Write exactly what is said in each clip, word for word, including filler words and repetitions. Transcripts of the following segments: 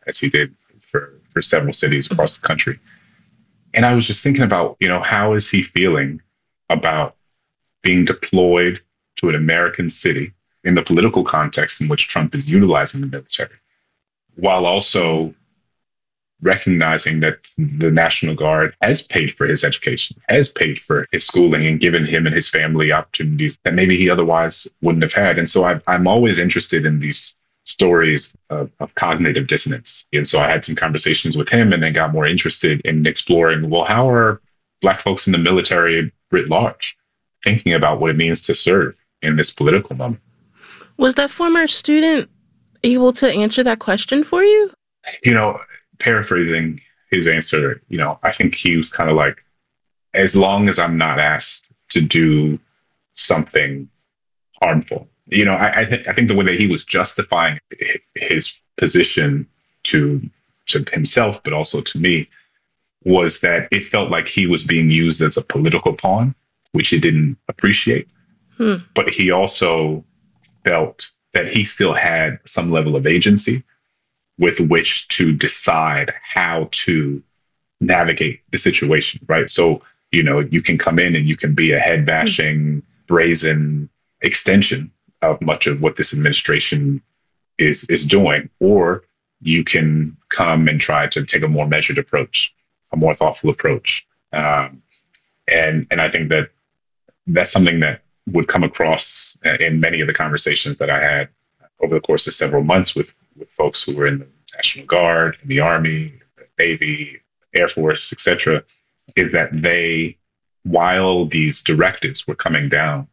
as he did for, for several cities across the country. And I was just thinking about, you know, how is he feeling about being deployed to an American city in the political context in which Trump is utilizing the military, while also recognizing that the National Guard has paid for his education, has paid for his schooling, and given him and his family opportunities that maybe he otherwise wouldn't have had. And so I, I'm always interested in these stories of, of cognitive dissonance. And so I had some conversations with him and then got more interested in exploring, well, how are Black folks in the military writ large thinking about what it means to serve in this political moment? Was that former student able to answer that question for you? You know, paraphrasing his answer, you know, I think he was kind of like, as long as I'm not asked to do something harmful. You know, I I, th- I think the way that he was justifying his position to to himself, but also to me, was that it felt like he was being used as a political pawn, which he didn't appreciate. Hmm. But he also felt that he still had some level of agency with which to decide how to navigate the situation, right? So, you know, you can come in and you can be a head bashing, brazen extension of much of what this administration is is doing, or you can come and try to take a more measured approach, a more thoughtful approach. Um, and and I think that that's something that would come across in many of the conversations that I had over the course of several months with, with folks who were in the National Guard, in the Army, the Navy, Air Force, et cetera, is that they, while these directives were coming down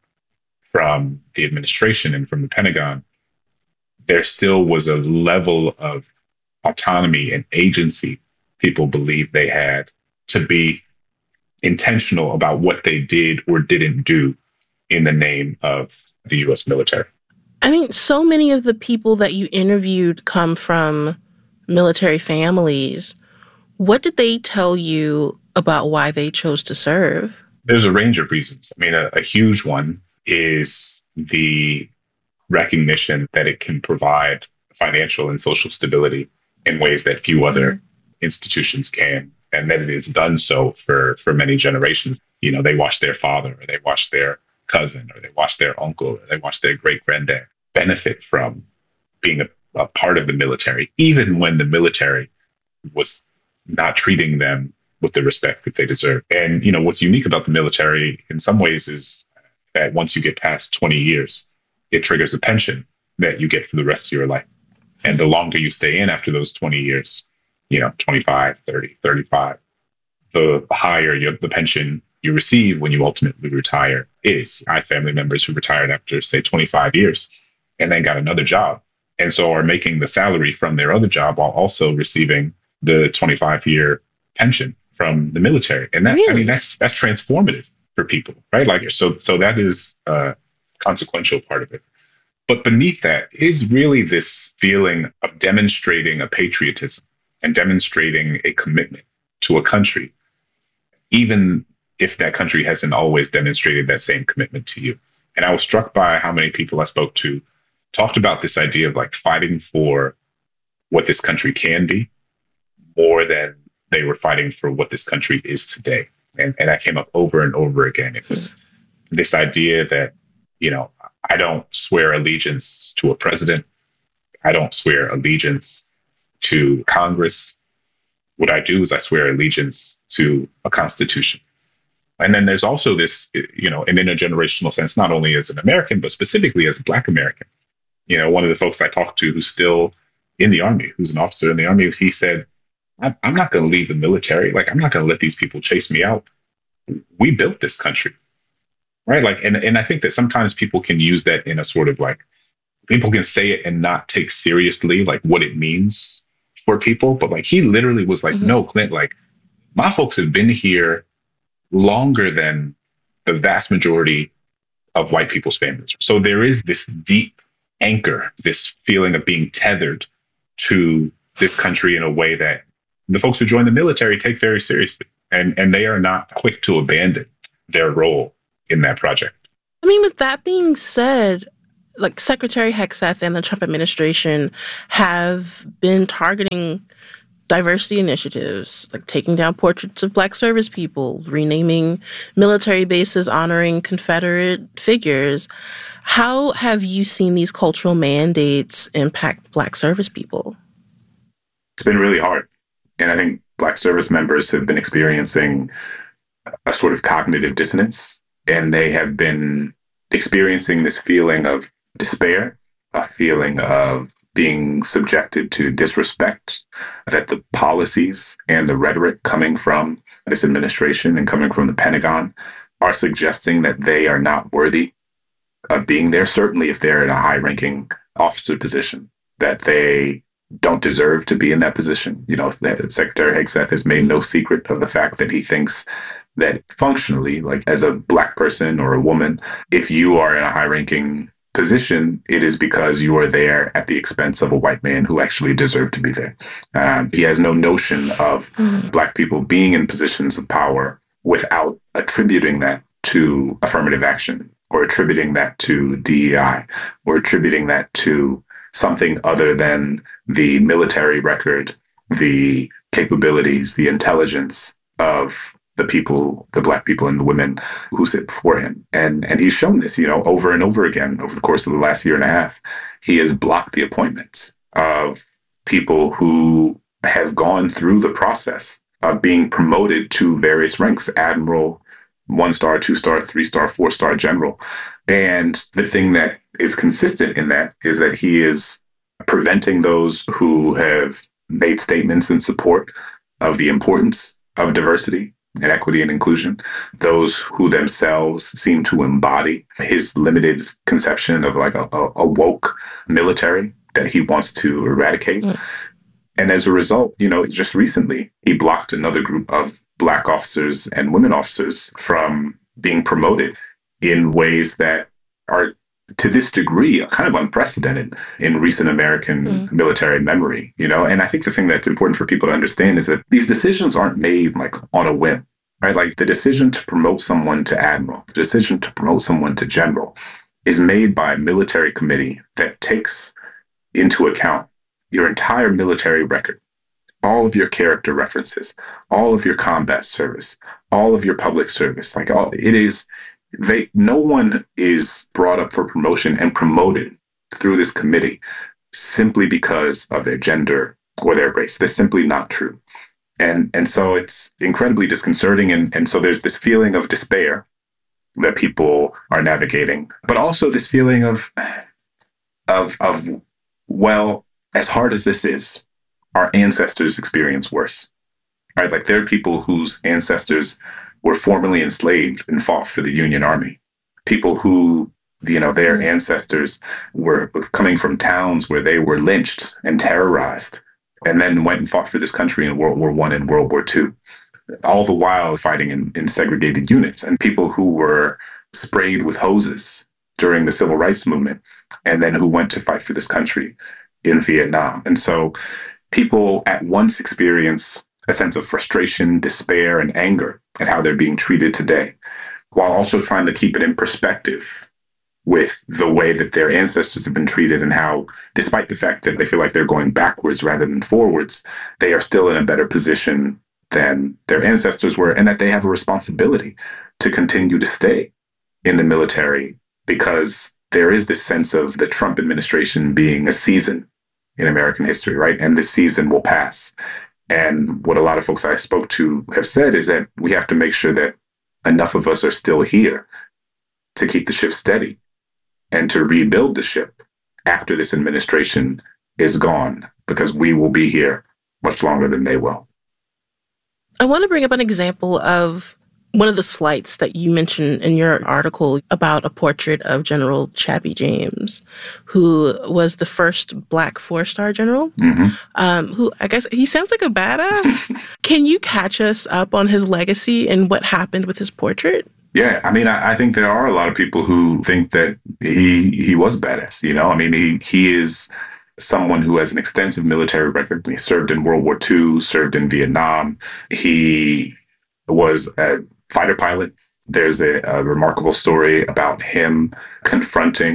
from the administration and from the Pentagon, there still was a level of autonomy and agency people believed they had to be intentional about what they did or didn't do in the name of the U S military. I mean, so many of the people that you interviewed come from military families. What did they tell you about why they chose to serve? There's a range of reasons. I mean, a, a huge one is the recognition that it can provide financial and social stability in ways that few other mm-hmm. institutions can, and that it has done so for, for many generations. You know, they watched their father, or they watched their cousin, or they watched their uncle, or they watched their great granddad benefit from being a, a part of the military, even when the military was not treating them with the respect that they deserve. And, you know, what's unique about the military in some ways is that once you get past twenty years, it triggers a pension that you get for the rest of your life. And the longer you stay in after those twenty years, you know, twenty-five, thirty, thirty-five, the higher your, the pension you receive when you ultimately retire is. I have family members who retired after, say, twenty-five years and then got another job. And so are making the salary from their other job while also receiving the twenty-five year pension from the military. And that, really? I mean, that's, that's transformative for people, right? Like, so, so that is a consequential part of it. But beneath that is really this feeling of demonstrating a patriotism and demonstrating a commitment to a country, even if that country hasn't always demonstrated that same commitment to you. And I was struck by how many people I spoke to talked about this idea of like fighting for what this country can be more than they were fighting for what this country is today. And, and that came up over and over again. It was this idea that, you know, I don't swear allegiance to a president. I don't swear allegiance to Congress. What I do is I swear allegiance to a constitution. And then there's also this, you know, an intergenerational sense, not only as an American, but specifically as a Black American. You know, one of the folks I talked to who's still in the Army, who's an officer in the Army, he said, I'm not going to leave the military. Like, I'm not going to let these people chase me out. We built this country, right? Like, and, and I think that sometimes people can use that in a sort of like, people can say it and not take seriously like what it means for people. But like, he literally was like, mm-hmm. no, Clint, like my folks have been here longer than the vast majority of white people's families. So there is this deep anchor, this feeling of being tethered to this country in a way that the folks who join the military take very seriously. And, and they are not quick to abandon their role in that project. I mean, with that being said, like Secretary Hegseth and the Trump administration have been targeting diversity initiatives, like taking down portraits of Black service people, renaming military bases honoring Confederate figures. How have you seen these cultural mandates impact Black service people? It's been really hard. And I think Black service members have been experiencing a sort of cognitive dissonance, and they have been experiencing this feeling of despair, a feeling of being subjected to disrespect, that the policies and the rhetoric coming from this administration and coming from the Pentagon are suggesting that they are not worthy of being there, certainly if they're in a high-ranking officer position, that they don't deserve to be in that position. You know, Secretary Hegseth has made no secret of the fact that he thinks that functionally, like as a Black person or a woman, if you are in a high-ranking position, it is because you are there at the expense of a white man who actually deserved to be there. Um, he has no notion of mm-hmm. Black people being in positions of power without attributing that to affirmative action, or attributing that to D E I, or attributing that to something other than the military record, the capabilities, the intelligence of the people, the Black people and the women who sit before him. And and he's shown this, you know, over and over again over the course of the last year and a half. He has blocked the appointments of people who have gone through the process of being promoted to various ranks, admiral, one star, two star, three star, four star general. And the thing that is consistent in that is that he is preventing those who have made statements in support of the importance of diversity and equity and inclusion, those who themselves seem to embody his limited conception of like a, a woke military that he wants to eradicate. Mm. And as a result, you know, just recently, he blocked another group of Black officers and women officers from being promoted in ways that are, to this degree, kind of unprecedented in recent American mm. military memory, you know? And I think the thing that's important for people to understand is that these decisions aren't made like on a whim, right? Like the decision to promote someone to admiral, the decision to promote someone to general is made by a military committee that takes into account your entire military record, all of your character references, all of your combat service, all of your public service. Like all it is, they no one is brought up for promotion and promoted through this committee simply because of their gender or their race. That's simply not true. And and so it's incredibly disconcerting. And, and so there's this feeling of despair that people are navigating, but also this feeling of of of well, as hard as this is, our ancestors experience worse, right? Like there are people whose ancestors were formerly enslaved and fought for the Union Army. People who, you know, their ancestors were coming from towns where they were lynched and terrorized and then went and fought for this country in World War One and World War Two, all the while fighting in, in segregated units, and people who were sprayed with hoses during the Civil Rights Movement and then who went to fight for this country in Vietnam. And so people at once experience a sense of frustration, despair, and anger at how they're being treated today, while also trying to keep it in perspective with the way that their ancestors have been treated and how, despite the fact that they feel like they're going backwards rather than forwards, they are still in a better position than their ancestors were, and that they have a responsibility to continue to stay in the military, because there is this sense of the Trump administration being a season in American history, right? And this season will pass. And what a lot of folks I spoke to have said is that we have to make sure that enough of us are still here to keep the ship steady and to rebuild the ship after this administration is gone, because we will be here much longer than they will. I want to bring up an example of one of the slights that you mentioned in your article about a portrait of General Chappie James, who was the first Black four-star general, mm-hmm. um, who I guess he sounds like a badass. Can you catch us up on his legacy and what happened with his portrait? Yeah, I mean, I, I think there are a lot of people who think that he he was a badass. You know, I mean, he he is someone who has an extensive military record. He served in World War Two, served in Vietnam. He was a fighter pilot. There's a, a remarkable story about him confronting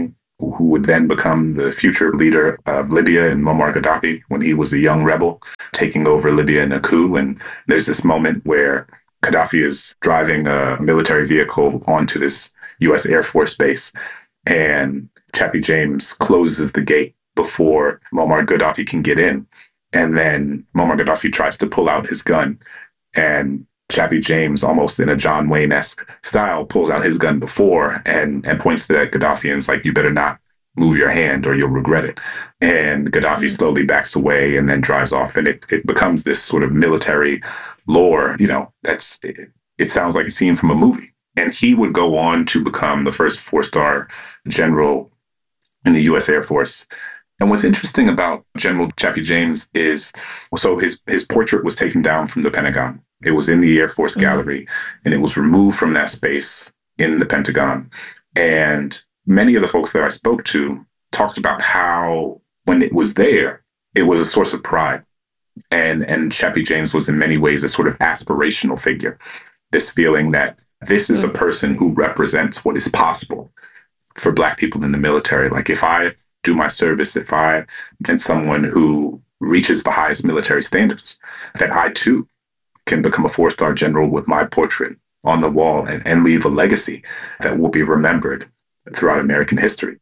who would then become the future leader of Libya, and Muammar Gaddafi, when he was a young rebel taking over Libya in a coup. And there's this moment where Gaddafi is driving a military vehicle onto this U S Air Force base, and Chappie James closes the gate before Muammar Gaddafi can get in. And then Muammar Gaddafi tries to pull out his gun, and Chappie James, almost in a John Wayne-esque style, pulls out his gun before and, and points to that Gaddafi and is like, you better not move your hand or you'll regret it. And Gaddafi slowly backs away and then drives off. And it, it becomes this sort of military lore, you know, that's, it, it sounds like a scene from a movie. And he would go on to become the first four-star general in the U S Air Force. And what's interesting about General Chappie James is, so his, his portrait was taken down from the Pentagon. It was in the Air Force mm-hmm. Gallery, and it was removed from that space in the Pentagon. And many of the folks that I spoke to talked about how when it was there, it was a source of pride. And, and Chappie James was in many ways a sort of aspirational figure, this feeling that this is mm-hmm. a person who represents what is possible for Black people in the military. Like, if I do my service, if I am someone who reaches the highest military standards, that I too can become a four-star general with my portrait on the wall and, and leave a legacy that will be remembered throughout American history.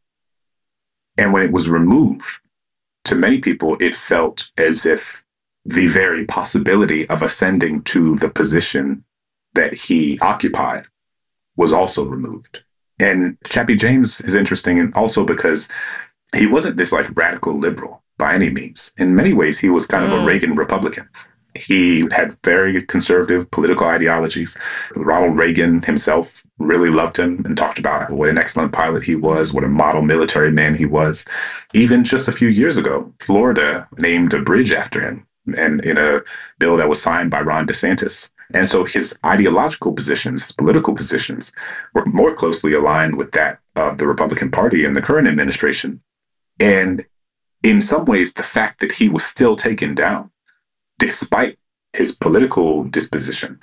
And when it was removed, to many people, it felt as if the very possibility of ascending to the position that he occupied was also removed. And Chappie James is interesting, and also because he wasn't this like radical liberal by any means. In many ways, he was kind mm. of a Reagan Republican. He had very conservative political ideologies. Ronald Reagan himself really loved him and talked about what an excellent pilot he was, what a model military man he was. Even just a few years ago, Florida named a bridge after him, and in a bill that was signed by Ron DeSantis. And so his ideological positions, his political positions, were more closely aligned with that of the Republican Party and the current administration. And in some ways, the fact that he was still taken down, despite his political disposition,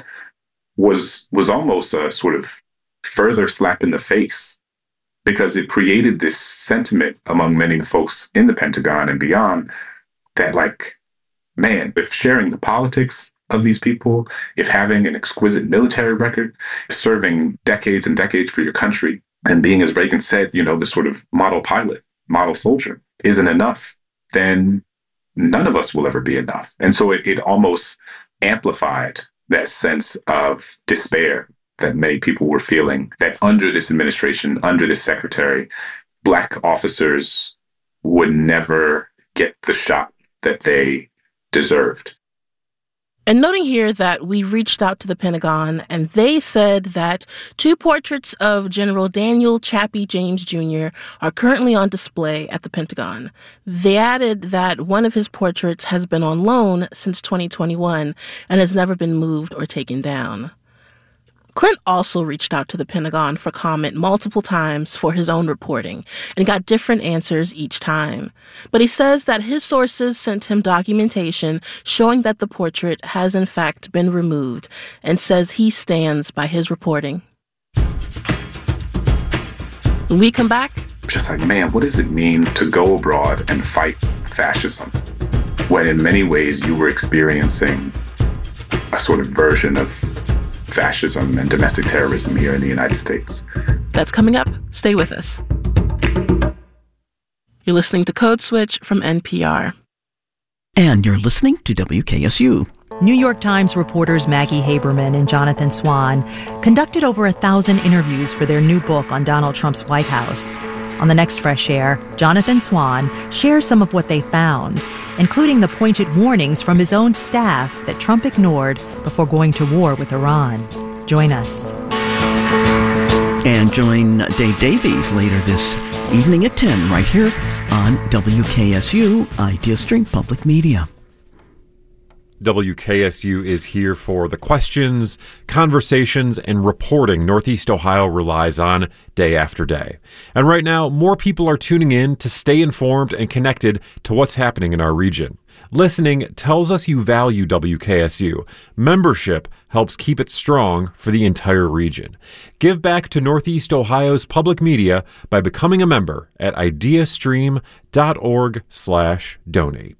was was almost a sort of further slap in the face, because it created this sentiment among many folks in the Pentagon and beyond that, like, man, if sharing the politics of these people, if having an exquisite military record, serving decades and decades for your country, and being, as Reagan said, you know, the sort of model pilot, model soldier, isn't enough, then none of us will ever be enough. And so it, it almost amplified that sense of despair that many people were feeling, that under this administration, under this secretary, Black officers would never get the shot that they deserved. And noting here that we reached out to the Pentagon, and they said that two portraits of General Daniel Chappie James Junior are currently on display at the Pentagon. They added that one of his portraits has been on loan since twenty twenty-one and has never been moved or taken down. Clint also reached out to the Pentagon for comment multiple times for his own reporting and got different answers each time. But he says that his sources sent him documentation showing that the portrait has in fact been removed, and says he stands by his reporting. When we come back, just like, man, what does it mean to go abroad and fight fascism when in many ways you were experiencing a sort of version of fascism and domestic terrorism here in the United States? That's coming up. Stay with us. You're listening to Code Switch from N P R. And you're listening to W K S U. New York Times reporters Maggie Haberman and Jonathan Swan conducted over a thousand interviews for their new book on Donald Trump's White House. On the next Fresh Air, Jonathan Swan shares some of what they found, including the pointed warnings from his own staff that Trump ignored before going to war with Iran. Join us. And join Dave Davies later this evening at ten, right here on W K S U, Idea Stream Public Media. W K S U is here for the questions, conversations, and reporting Northeast Ohio relies on day after day. And right now, more people are tuning in to stay informed and connected to what's happening in our region. Listening tells us you value W K S U. Membership helps keep it strong for the entire region. Give back to Northeast Ohio's public media by becoming a member at ideastream.org slash donate.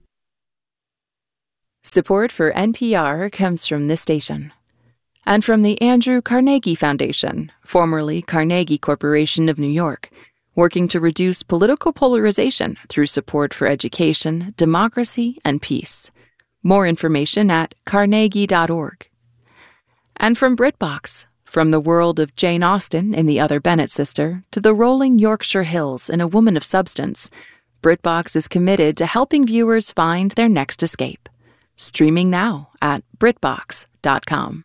Support for N P R comes from this station and from the Andrew Carnegie Foundation, formerly Carnegie Corporation of New York, working to reduce political polarization through support for education, democracy, and peace. More information at carnegie dot org. And from BritBox, from the world of Jane Austen in The Other Bennet Sister to the rolling Yorkshire Hills in A Woman of Substance, BritBox is committed to helping viewers find their next escape. Streaming now at britbox dot com.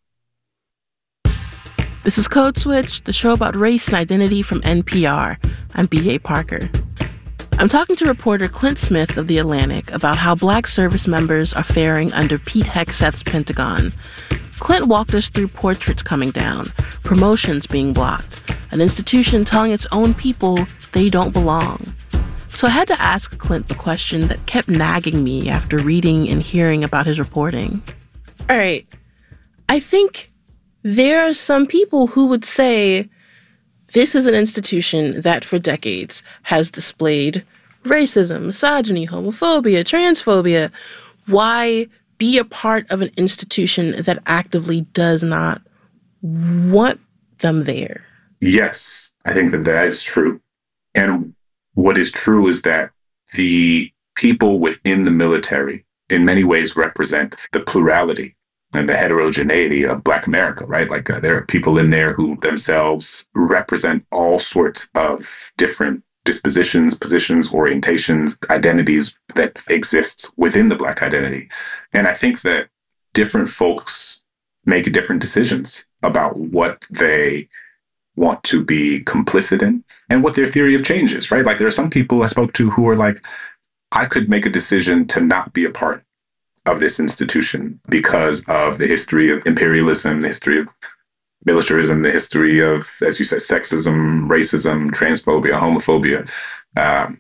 This is Code Switch, the show about race and identity from N P R. I'm B A Parker. I'm talking to reporter Clint Smith of The Atlantic about how Black service members are faring under Pete Hegseth's Pentagon. Clint walked us through portraits coming down, promotions being blocked, an institution telling its own people they don't belong. So I had to ask Clint the question that kept nagging me after reading and hearing about his reporting. All right, I think there are some people who would say this is an institution that for decades has displayed racism, misogyny, homophobia, transphobia. Why be a part of an institution that actively does not want them there? Yes, I think that that is true. And what is true is that the people within the military in many ways represent the plurality and the heterogeneity of Black America, right? Like uh, there are people in there who themselves represent all sorts of different dispositions, positions, orientations, identities that exist within the Black identity. And I think that different folks make different decisions about what they want to be complicit in and what their theory of change is, right? Like there are some people I spoke to who are like, I could make a decision to not be a part of this institution because of the history of imperialism, the history of militarism, the history of, as you said, sexism, racism, transphobia, homophobia. Um,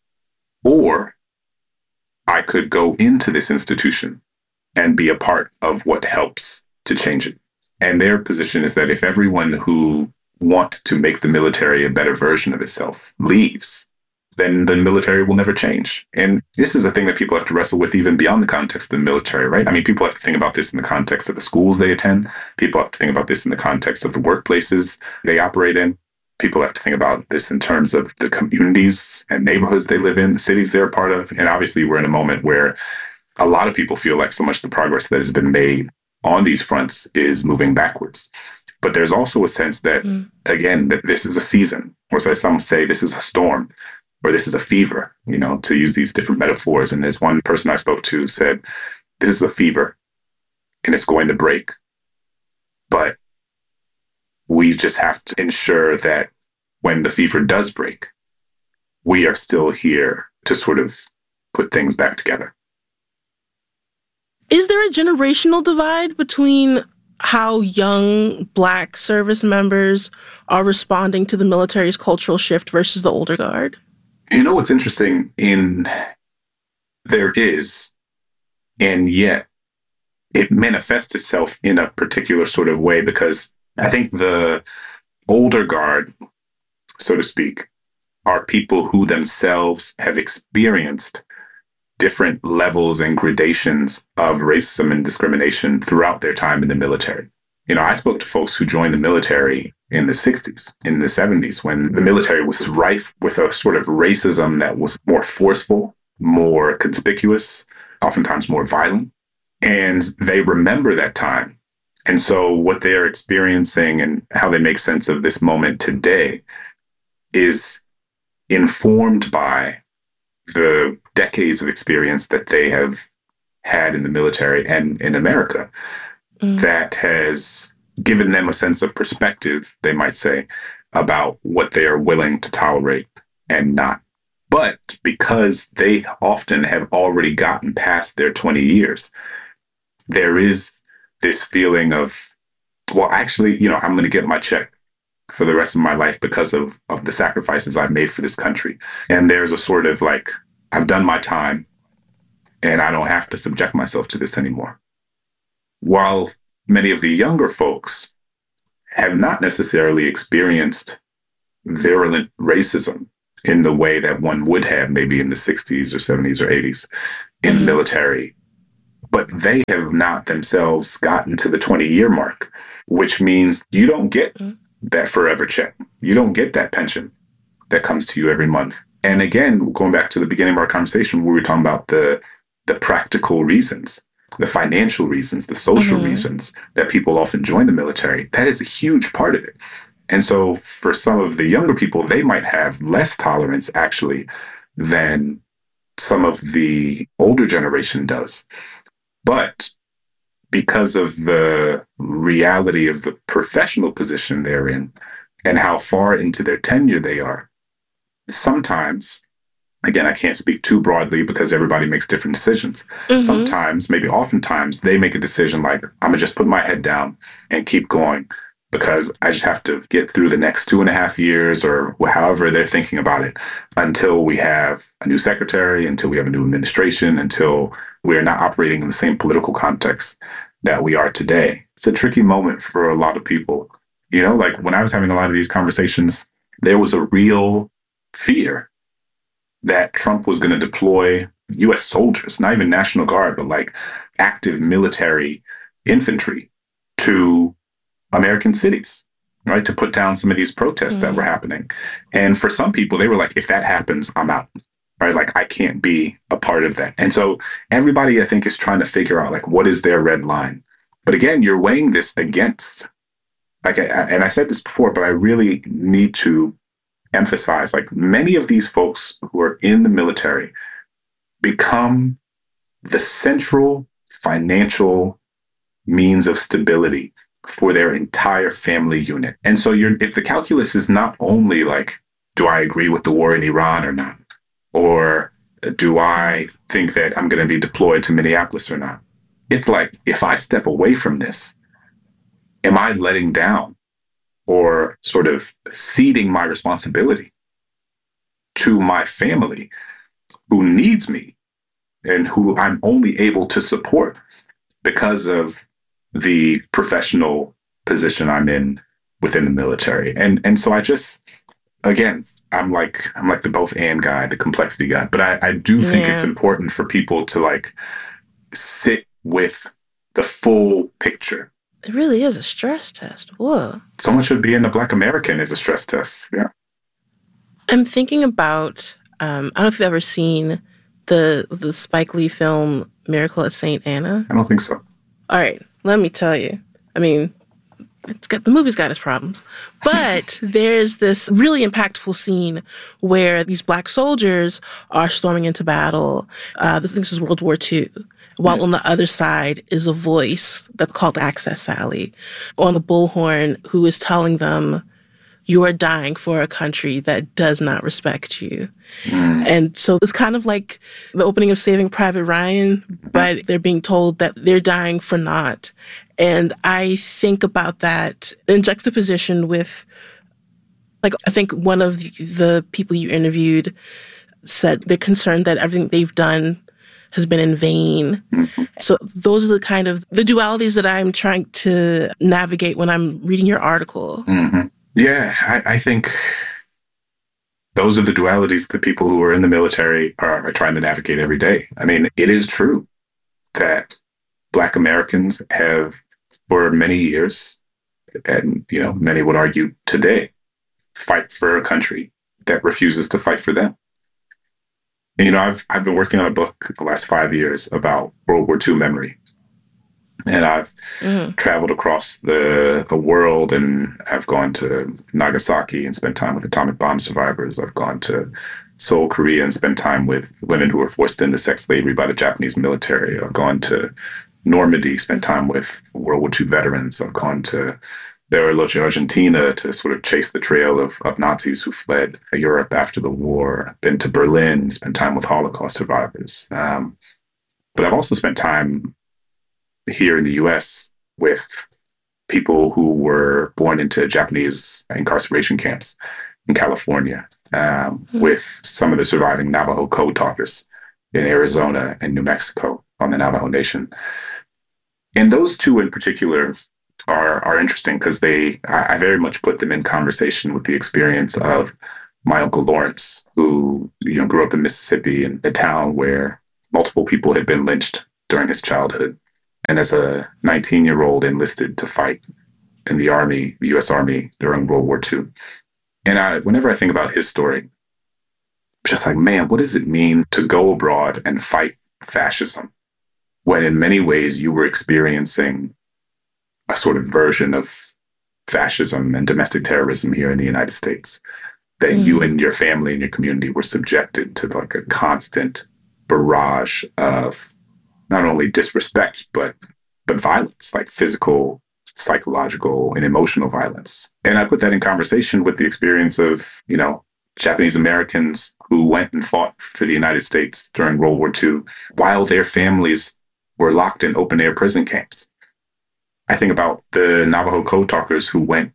or I could go into this institution and be a part of what helps to change it. And their position is that if everyone who wants to make the military a better version of itself leaves, then the military will never change. And this is a thing that people have to wrestle with even beyond the context of the military, right? I mean, people have to think about this in the context of the schools they attend. People have to think about this in the context of the workplaces they operate in. People have to think about this in terms of the communities and neighborhoods they live in, the cities they're a part of. And obviously, we're in a moment where a lot of people feel like so much of the progress that has been made on these fronts is moving backwards. But there's also a sense that, mm. again, that this is a season, or as some say, this is a storm, or this is a fever, you know, to use these different metaphors. And as one person I spoke to said, this is a fever and it's going to break. But we just have to ensure that when the fever does break, we are still here to sort of put things back together. Is there a generational divide between how young Black service members are responding to the military's cultural shift versus the older guard? You know what's interesting? In there is, and yet it manifests itself in a particular sort of way, because I think the older guard, so to speak, are people who themselves have experienced different levels and gradations of racism and discrimination throughout their time in the military. You know, I spoke to folks who joined the military in the sixties, in the seventies, when the military was rife with a sort of racism that was more forceful, more conspicuous, oftentimes more violent. And they remember that time. And so what they're experiencing and how they make sense of this moment today is informed by the decades of experience that they have had in the military and in America. Mm. That has given them a sense of perspective, they might say, about what they are willing to tolerate and not. But because they often have already gotten past their twenty years, there is this feeling of, well, actually, you know, I'm going to get my check for the rest of my life because of, of the sacrifices I've made for this country. And there's a sort of like, I've done my time. and I don't have to subject myself to this anymore. While many of the younger folks have not necessarily experienced virulent racism in the way that one would have maybe in the sixties or seventies or eighties in mm-hmm. the military, but they have not themselves gotten to the twenty-year mark, which means you don't get mm-hmm. that forever check. You don't get that pension that comes to you every month. And again, going back to the beginning of our conversation, where we were talking about the the practical reasons, the financial reasons, the social mm-hmm. reasons that people often join the military, that is a huge part of it. And so for some of the younger people, they might have less tolerance actually than some of the older generation does. But because of the reality of the professional position they're in and how far into their tenure they are, sometimes, again, I can't speak too broadly because everybody makes different decisions. Mm-hmm. Sometimes, maybe oftentimes, they make a decision like, I'm going to just put my head down and keep going because I just have to get through the next two and a half years or however they're thinking about it until we have a new secretary, until we have a new administration, until we're not operating in the same political context that we are today. It's a tricky moment for a lot of people. You know, like when I was having a lot of these conversations, there was a real fear that Trump was going to deploy U S soldiers, not even National Guard, but like active military infantry to American cities, right, to put down some of these protests mm-hmm. that were happening. And for some people, they were like, if that happens, I'm out, right? Like, I can't be a part of that. And so everybody, I think, is trying to figure out, like, what is their red line? But again, you're weighing this against, like, I, and I said this before, but I really need to emphasize, like, many of these folks who are in the military become the central financial means of stability for their entire family unit. And so you're, if the calculus is not only like, do I agree with the war in Iran or not? Or do I think that I'm going to be deployed to Minneapolis or not? It's like, if I step away from this, am I letting down or sort of ceding my responsibility to my family who needs me and who I'm only able to support because of the professional position I'm in within the military? And and so I just, again, I'm like I'm like the both and guy, the complexity guy. But I, I do think yeah. it's important for people to like sit with the full picture. It really is a stress test. Whoa. So much of being a Black American is a stress test. Yeah. I'm thinking about, um, I don't know if you've ever seen the the Spike Lee film Miracle at Saint Anna. I don't think so. All right. Let me tell you. I mean, it's got the movie's got its problems, but there's this really impactful scene where these Black soldiers are storming into battle. Uh, this, this is World War Two. While on the other side is a voice that's called Access Sally on the bullhorn who is telling them, you are dying for a country that does not respect you. Mm. And so it's kind of like the opening of Saving Private Ryan, but they're being told that they're dying for naught. And I think about that in juxtaposition with, like, I think one of the people you interviewed said they're concerned that everything they've done has been in vain. Mm-hmm. So those are the kind of the dualities that I'm trying to navigate when I'm reading your article. Mm-hmm. Yeah, I, I think those are the dualities that people who are in the military are, are trying to navigate every day. I mean, it is true that Black Americans have, for many years, and, you know, many would argue today, fight for a country that refuses to fight for them. And, you know, I've I've been working on a book the last five years about World War Two memory. And I've mm-hmm. traveled across the, the world, and I've gone to Nagasaki and spent time with atomic bomb survivors. I've gone to Seoul, Korea, and spent time with women who were forced into sex slavery by the Japanese military. I've gone to Normandy, spent time with World War Two veterans. I've gone to Bariloche, Argentina, to sort of chase the trail of, of Nazis who fled Europe after the war. I've been to Berlin, spent time with Holocaust survivors. Um, but I've also spent time here in the U S with people who were born into Japanese incarceration camps in California, um, mm-hmm. with some of the surviving Navajo code talkers in Arizona and New Mexico on the Navajo Nation. And those two in particular are are interesting because they I, I very much put them in conversation with the experience of my Uncle Lawrence, who you know grew up in Mississippi in a town where multiple people had been lynched during his childhood, and as a nineteen-year-old enlisted to fight in the Army, the U S Army during World War Two. And I, whenever I think about his story, I'm just like, man, what does it mean to go abroad and fight fascism when in many ways you were experiencing a sort of version of fascism and domestic terrorism here in the United States, that mm. you and your family and your community were subjected to like a constant barrage of not only disrespect, but but violence, like physical, psychological, and emotional violence. And I put that in conversation with the experience of, you know, Japanese Americans who went and fought for the United States during World War Two while their families were locked in open air prison camps. I think about the Navajo code talkers who went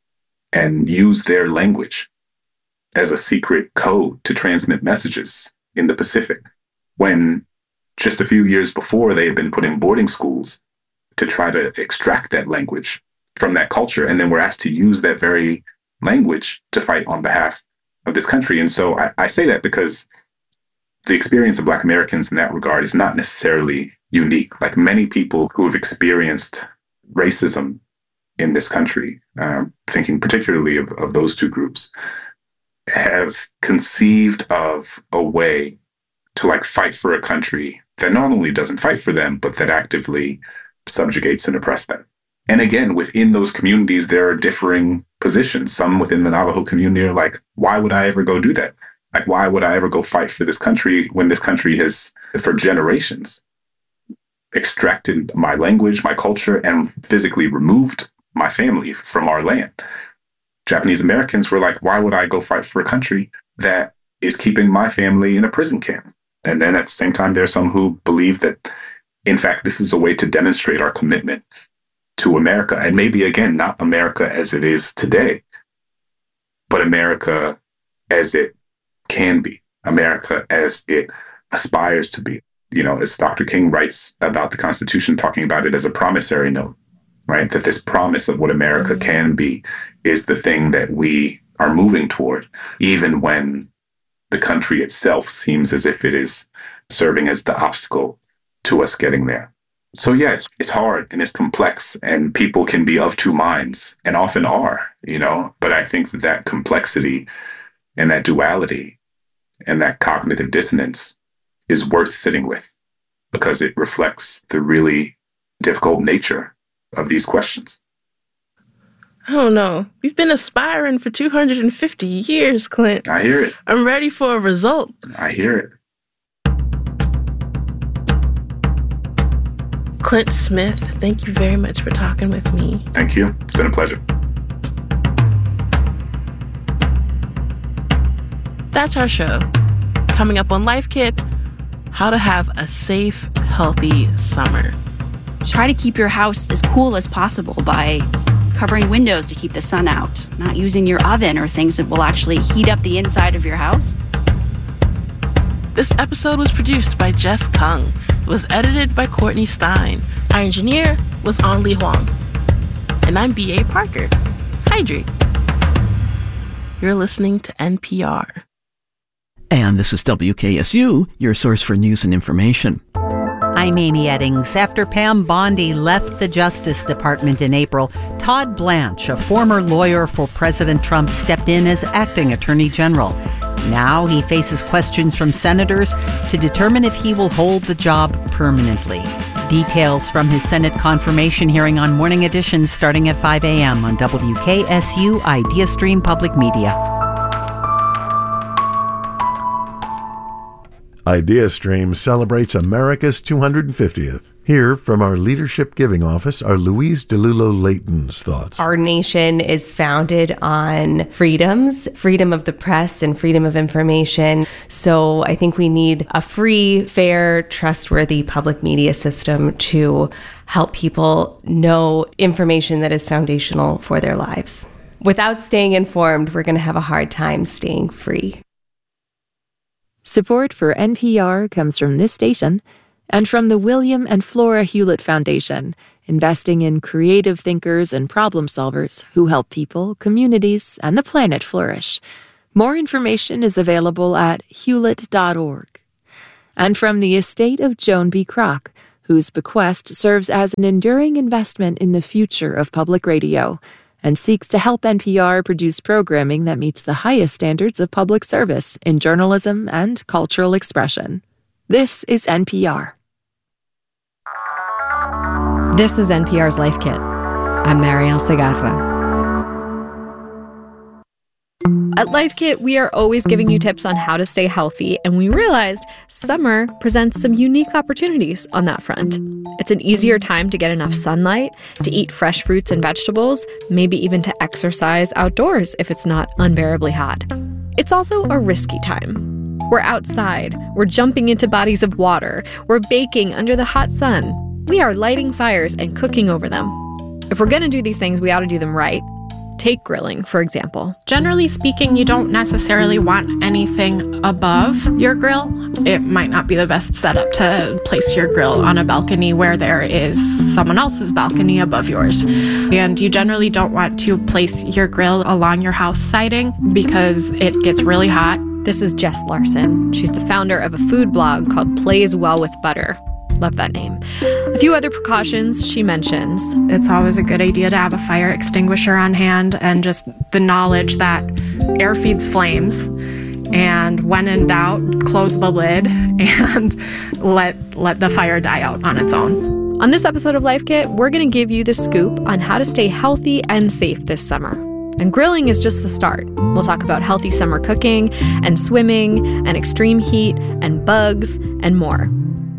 and used their language as a secret code to transmit messages in the Pacific, when just a few years before they had been put in boarding schools to try to extract that language from that culture, and then were asked to use that very language to fight on behalf of this country. And so I, I say that because the experience of Black Americans in that regard is not necessarily unique. Like many people who have experienced racism in this country, um, thinking particularly of, of those two groups, have conceived of a way to like fight for a country that not only doesn't fight for them, but that actively subjugates and oppresses them. And again, within those communities, there are differing positions. Some within the Navajo community are like, why would I ever go do that? Like, why would I ever go fight for this country when this country has, for generations, extracted my language, my culture, and physically removed my family from our land? Japanese Americans were like, why would I go fight for a country that is keeping my family in a prison camp? And then at the same time, there are some who believe that, in fact, this is a way to demonstrate our commitment to America. And maybe, again, not America as it is today, but America as it can be, America as it aspires to be. You know, as Doctor King writes about the Constitution, talking about it as a promissory note, right? That this promise of what America mm-hmm. can be is the thing that we are moving toward, even when the country itself seems as if it is serving as the obstacle to us getting there. So yeah, it's, it's hard and it's complex, and people can be of two minds and often are, you know, but I think that that complexity and that duality and that cognitive dissonance is worth sitting with, because it reflects the really difficult nature of these questions. I don't know. We've been aspiring for two hundred fifty years, Clint. I hear it. I'm ready for a result. I hear it. Clint Smith, thank you very much for talking with me. Thank you. It's been a pleasure. That's our show. Coming up on Life Kit, how to have a safe, healthy summer. Try to keep your house as cool as possible by covering windows to keep the sun out, not using your oven or things that will actually heat up the inside of your house. This episode was produced by Jess Kung. It was edited by Courtney Stein. Our engineer was Anli Huang. And I'm B A. Parker. Hydrate. You're listening to N P R. And this is W K S U, your source for news and information. I'm Amy Eddings. After Pam Bondi left the Justice Department in April, Todd Blanche, a former lawyer for President Trump, stepped in as acting attorney general. Now he faces questions from senators to determine if he will hold the job permanently. Details from his Senate confirmation hearing on Morning Edition starting at five a.m. on W K S U IdeaStream Public Media. IdeaStream celebrates America's two hundred fiftieth. Here from our Leadership Giving Office are Louise DeLulo-Layton's thoughts. Our nation is founded on freedoms, freedom of the press and freedom of information. So I think we need a free, fair, trustworthy public media system to help people know information that is foundational for their lives. Without staying informed, we're going to have a hard time staying free. Support for N P R comes from this station and from the William and Flora Hewlett Foundation, investing in creative thinkers and problem solvers who help people, communities, and the planet flourish. More information is available at hewlett dot org. And from the estate of Joan B. Kroc, whose bequest serves as an enduring investment in the future of public radio and seeks to help N P R produce programming that meets the highest standards of public service in journalism and cultural expression. This is N P R. This is N P R's Life Kit. I'm Marielle Segarra. At Life Kit, we are always giving you tips on how to stay healthy, and we realized summer presents some unique opportunities on that front. It's an easier time to get enough sunlight, to eat fresh fruits and vegetables, maybe even to exercise outdoors if it's not unbearably hot. It's also a risky time. We're outside, we're jumping into bodies of water, we're baking under the hot sun. We are lighting fires and cooking over them. If we're going to do these things, we ought to do them right. Take grilling, for example. Generally speaking, you don't necessarily want anything above your grill. It might not be the best setup to place your grill on a balcony where there is someone else's balcony above yours. And you generally don't want to place your grill along your house siding because it gets really hot. This is Jess Larson. She's the founder of a food blog called Plays Well with Butter. Love that name. A few other precautions she mentions. It's always a good idea to have a fire extinguisher on hand and just the knowledge that air feeds flames. And when in doubt, close the lid and let let the fire die out on its own. On this episode of Life Kit, we're going to give you the scoop on how to stay healthy and safe this summer. And grilling is just the start. We'll talk about healthy summer cooking and swimming and extreme heat and bugs and more.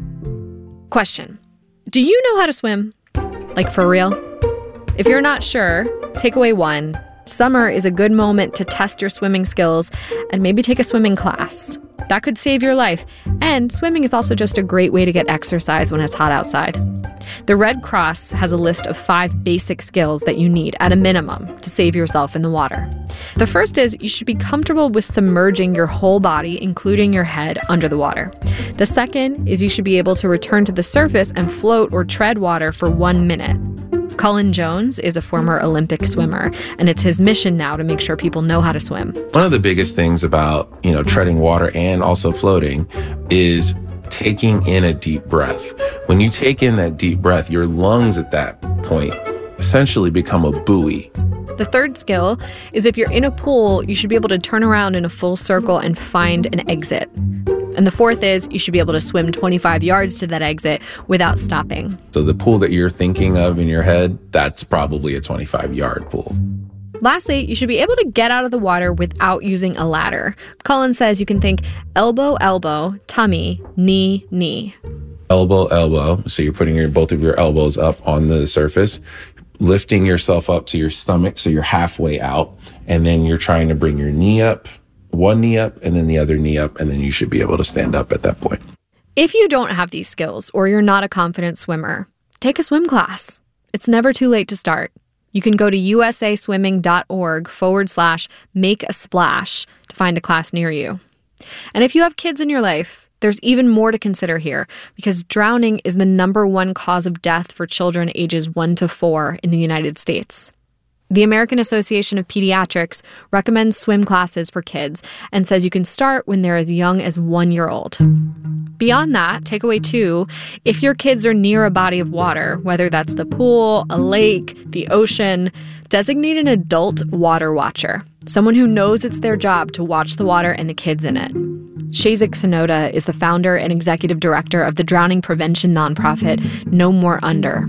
Question: do you know how to swim? Like, for real? If you're not sure, takeaway one: summer is a good moment to test your swimming skills and maybe take a swimming class. That could save your life. And swimming is also just a great way to get exercise when it's hot outside. The Red Cross has a list of five basic skills that you need at a minimum to save yourself in the water. The first is you should be comfortable with submerging your whole body, including your head, under the water. The second is you should be able to return to the surface and float or tread water for one minute. Cullen Jones is a former Olympic swimmer, and it's his mission now to make sure people know how to swim. One of the biggest things about, you know, treading water and also floating is taking in a deep breath. When you take in that deep breath, your lungs at that point essentially become a buoy. The third skill is if you're in a pool, you should be able to turn around in a full circle and find an exit. And the fourth is you should be able to swim twenty-five yards to that exit without stopping. So the pool that you're thinking of in your head, that's probably a twenty-five yard pool. Lastly, you should be able to get out of the water without using a ladder. Cullen says you can think elbow, elbow, tummy, knee, knee. Elbow, elbow. So you're putting your both of your elbows up on the surface, lifting yourself up to your stomach so you're halfway out, and then you're trying to bring your knee up, one knee up, and then the other knee up, and then you should be able to stand up at that point. If you don't have these skills or you're not a confident swimmer, take a swim class. It's never too late to start. You can go to usaswimming.org forward slash make a splash to find a class near you. And if you have kids in your life, there's even more to consider here because drowning is the number one cause of death for children ages one to four in the United States. The American Association of Pediatrics recommends swim classes for kids and says you can start when they're as young as one year old. Beyond that, takeaway two, if your kids are near a body of water, whether that's the pool, a lake, the ocean, designate an adult water watcher, someone who knows it's their job to watch the water and the kids in it. Shazak Sonoda is the founder and executive director of the drowning prevention nonprofit No More Under.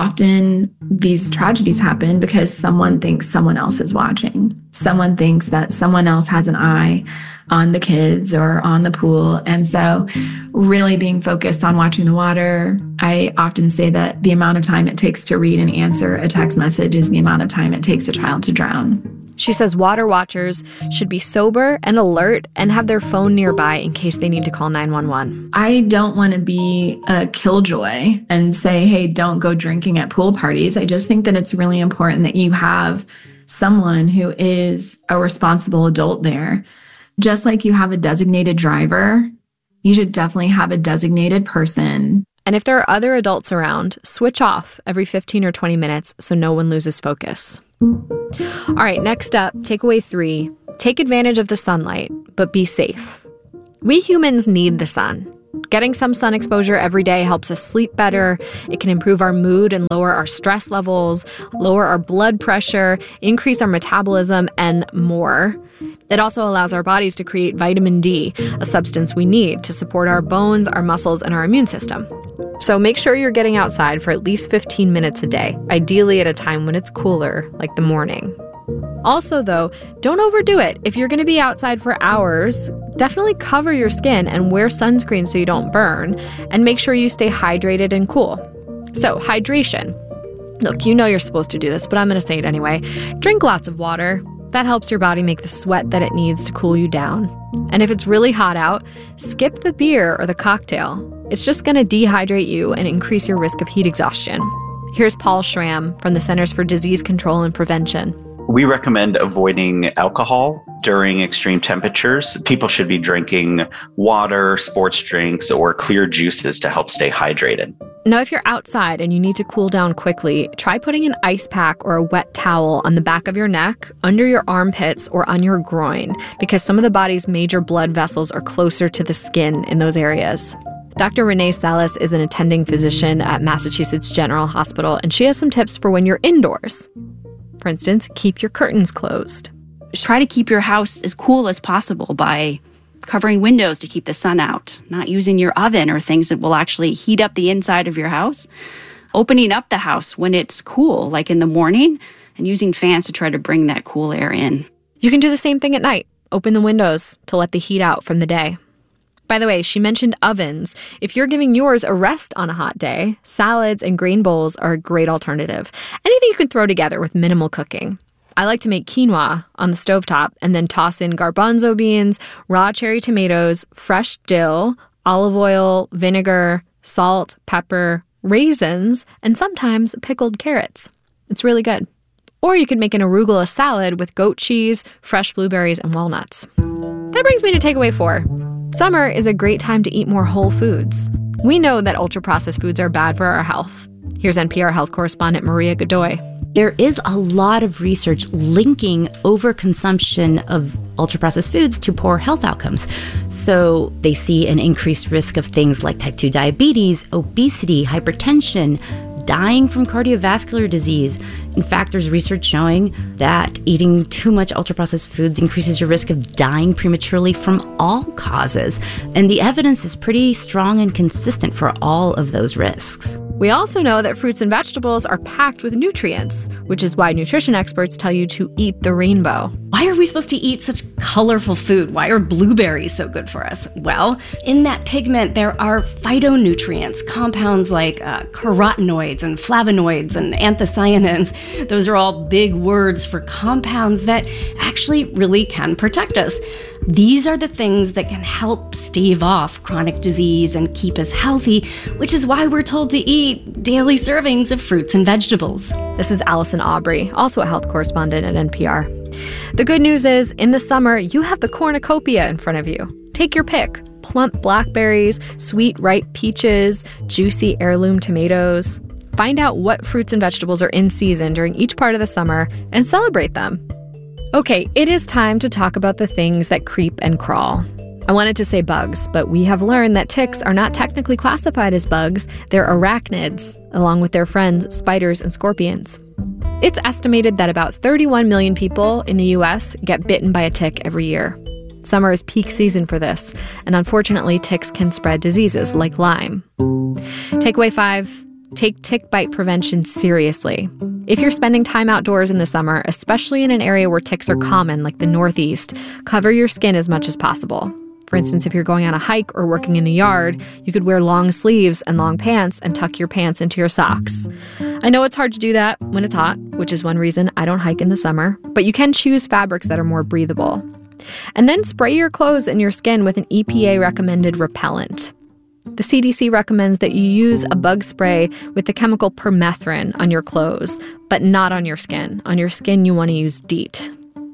Often these tragedies happen because someone thinks someone else is watching. Someone thinks that someone else has an eye on the kids or on the pool. And so really being focused on watching the water, I often say that the amount of time it takes to read and answer a text message is the amount of time it takes a child to drown. She says water watchers should be sober and alert and have their phone nearby in case they need to call nine one one. I don't want to be a killjoy and say, hey, don't go drinking at pool parties. I just think that it's really important that you have someone who is a responsible adult there. Just like you have a designated driver You should definitely have a designated person. And if there are other adults around, switch off every fifteen or twenty minutes so no one loses focus. All right, next up, takeaway three. Take advantage of the sunlight, but be safe. We humans need the sun. Getting some sun exposure every day helps us sleep better. It can improve our mood and lower our stress levels, lower our blood pressure, increase our metabolism, and more. It also allows our bodies to create vitamin D, a substance we need to support our bones, our muscles, and our immune system. So make sure you're getting outside for at least fifteen minutes a day, ideally at a time when it's cooler, like the morning. Also, though, don't overdo it. If you're going to be outside for hours, definitely cover your skin and wear sunscreen so you don't burn, and make sure you stay hydrated and cool. So, hydration. Look, you know you're supposed to do this, but I'm going to say it anyway. Drink lots of water. That helps your body make the sweat that it needs to cool you down. And if it's really hot out, skip the beer or the cocktail. It's just going to dehydrate you and increase your risk of heat exhaustion. Here's Paul Schramm from the Centers for Disease Control and Prevention. We recommend avoiding alcohol during extreme temperatures. People should be drinking water, sports drinks, or clear juices to help stay hydrated. Now, if you're outside and you need to cool down quickly, try putting an ice pack or a wet towel on the back of your neck, under your armpits, or on your groin, because some of the body's major blood vessels are closer to the skin in those areas. Doctor Renee Salas is an attending physician at Massachusetts General Hospital, and she has some tips for when you're indoors. For instance, keep your curtains closed. Try to keep your house as cool as possible by covering windows to keep the sun out, not using your oven or things that will actually heat up the inside of your house, opening up the house when it's cool, like in the morning, and using fans to try to bring that cool air in. You can do the same thing at night. Open the windows to let the heat out from the day. By the way, she mentioned ovens. If you're giving yours a rest on a hot day, salads and grain bowls are a great alternative. Anything you can throw together with minimal cooking. I like to make quinoa on the stovetop and then toss in garbanzo beans, raw cherry tomatoes, fresh dill, olive oil, vinegar, salt, pepper, raisins, and sometimes pickled carrots. It's really good. Or you could make an arugula salad with goat cheese, fresh blueberries, and walnuts. That brings me to takeaway four. Summer is a great time to eat more whole foods. We know that ultra-processed foods are bad for our health. Here's N P R health correspondent Maria Godoy. There is a lot of research linking overconsumption of ultra-processed foods to poor health outcomes. So they see an increased risk of things like type two diabetes, obesity, hypertension, dying from cardiovascular disease. In fact, there's research showing that eating too much ultra-processed foods increases your risk of dying prematurely from all causes. And the evidence is pretty strong and consistent for all of those risks. We also know that fruits and vegetables are packed with nutrients, which is why nutrition experts tell you to eat the rainbow. Why are we supposed to eat such colorful food? Why are blueberries so good for us? Well, in that pigment, there are phytonutrients, compounds like uh, carotenoids and flavonoids and anthocyanins. Those are all big words for compounds that actually really can protect us. These are the things that can help stave off chronic disease and keep us healthy, which is why we're told to eat daily servings of fruits and vegetables. This is Allison Aubrey, also a health correspondent at N P R. The good news is, in the summer, you have the cornucopia in front of you. Take your pick. Plump blackberries, sweet ripe peaches, juicy heirloom tomatoes. Find out what fruits and vegetables are in season during each part of the summer and celebrate them. Okay, it is time to talk about the things that creep and crawl. I wanted to say bugs, but we have learned that ticks are not technically classified as bugs. They're arachnids, along with their friends, spiders and scorpions. It's estimated that about thirty-one million people in the U S get bitten by a tick every year. Summer is peak season for this, and unfortunately, ticks can spread diseases like Lyme. Takeaway five, take tick bite prevention seriously. If you're spending time outdoors in the summer, especially in an area where ticks are common, like the Northeast, cover your skin as much as possible. For instance, if you're going on a hike or working in the yard, you could wear long sleeves and long pants and tuck your pants into your socks. I know it's hard to do that when it's hot, which is one reason I don't hike in the summer, but you can choose fabrics that are more breathable. And then spray your clothes and your skin with an E P A-recommended repellent. The C D C recommends that you use a bug spray with the chemical permethrin on your clothes, but not on your skin. On your skin, you want to use DEET.